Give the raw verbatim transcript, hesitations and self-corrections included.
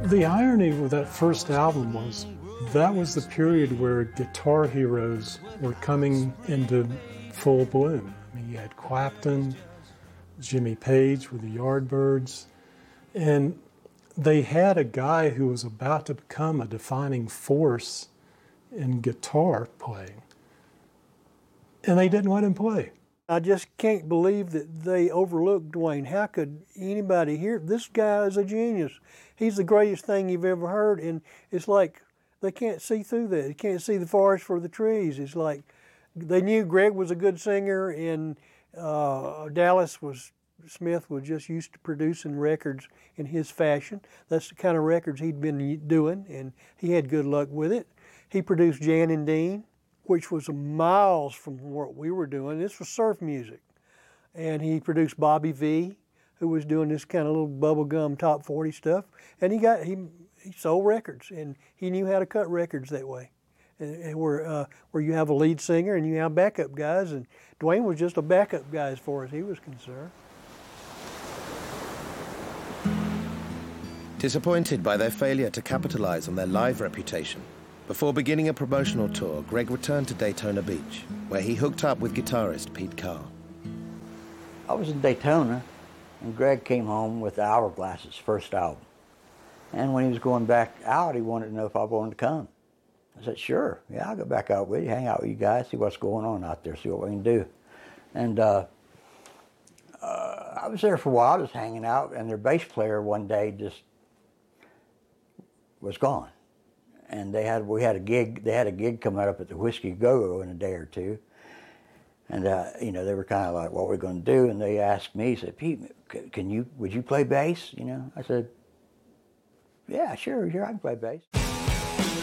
The irony with that first album was that was the period where guitar heroes were coming into full bloom. I mean, you had Clapton, Jimmy Page with the Yardbirds, and they had a guy who was about to become a defining force in guitar playing, and they didn't let him play. I just can't believe that they overlooked Duane. How could anybody hear? This guy is a genius. He's the greatest thing you've ever heard, and it's like they can't see through that. They can't see the forest for the trees. It's like they knew Greg was a good singer, and uh, Dallas was Smith was just used to producing records in his fashion. That's the kind of records he'd been doing, and he had good luck with it. He produced Jan and Dean, which was miles from what we were doing. This was surf music. And he produced Bobby V, who was doing this kind of little bubblegum top forty stuff. And he got he he sold records, and he knew how to cut records that way. And, and where uh, where you have a lead singer and you have backup guys, and Duane was just a backup guy as far as he was concerned. Disappointed by their failure to capitalize on their live reputation, before beginning a promotional tour, Greg returned to Daytona Beach, where he hooked up with guitarist Pete Carr. I was in Daytona, and Greg came home with Hourglass's first album. And when he was going back out, he wanted to know if I wanted to come. I said, sure, yeah, I'll go back out with you, hang out with you guys, see what's going on out there, see what we can do. And uh, uh, I was there for a while, just hanging out, and their bass player one day just was gone. And they had we had a gig. They had a gig coming up at the Whiskey Go-Go in a day or two, and uh, you know they were kind of like, "What we're going to do?" And they asked me, "said Pete, can you would you play bass?" You know, I said, "Yeah, sure, sure, I can play bass."